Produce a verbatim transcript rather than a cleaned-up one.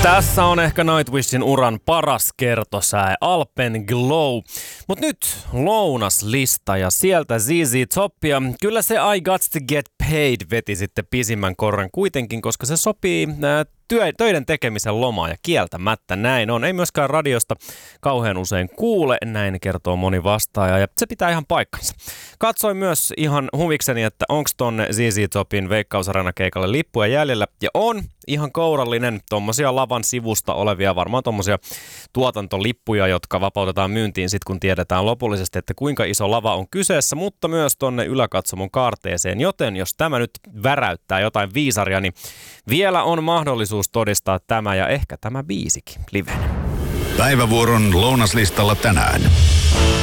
Tässä on ehkä Nightwishin uran paras kertosää, Alpen Glow. Mut nyt lounaslista ja sieltä Z Z Top ja kyllä se I Got To Get Paid veti sitten pisimmän korren kuitenkin, koska se sopii ää, työ, töiden tekemisen lomaan ja kieltämättä näin on. Ei myöskään radiosta kauhean usein kuule, näin kertoo moni vastaaja ja se pitää ihan paikkansa. Katsoin myös ihan huvikseni, että onks tonne Z Z Topin Veikkausarena-keikalle lippuja jäljellä ja on ihan kourallinen tommosia lavan sivusta olevia, varmaan tommosia tuotantolippuja, jotka vapautetaan myyntiin sit kun tiedetään lopullisesti, että kuinka iso lava on kyseessä, mutta myös tonne yläkatsomon kaarteeseen, joten jos tämä nyt väräyttää jotain viisaria, niin vielä on mahdollisuus todistaa tämä ja ehkä tämä biisikin livenä. Päivävuoron lounaslistalla tänään.